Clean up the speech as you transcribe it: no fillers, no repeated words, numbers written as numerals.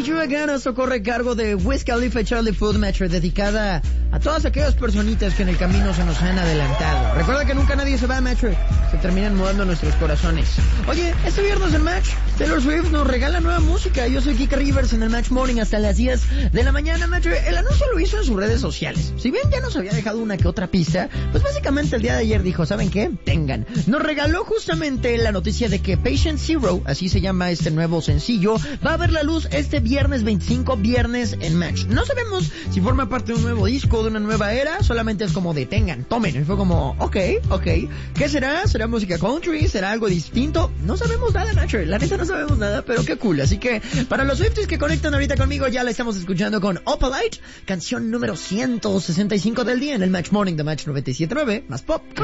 You Again, esto corre a cargo de Wiz Khalifa y Charlie Puth, Metro, dedicada a todas aquellas personitas que en el camino se nos han adelantado. Recuerda que nunca nadie se va, Metro, se terminan mudando nuestros corazones. Oye, este viernes en Match, Taylor Swift nos regala nueva música. Yo soy Kika Rivers en el Match Morning hasta las 10 de la mañana, Metro. El anuncio lo hizo en sus redes sociales. Si bien ya nos había dejado una que otra pista, pues básicamente el día de ayer dijo, ¿saben qué? Tengan. Nos regaló justamente la noticia de que Patient Zero, así se llama este nuevo sencillo, va a ver la luz este viernes 25, viernes en Match. No sabemos si forma parte de un nuevo disco, de una nueva era, solamente es como de tengan, tomen. Y fue como, ok. ¿Qué será? ¿Será música country? ¿Será algo distinto? No sabemos nada, Nacho. La neta no sabemos nada, pero qué cool. Así que para los Swifties que conectan ahorita conmigo, ya la estamos escuchando con Opalite, canción número 165 del día en el Match Morning de Match 97.9, más pop.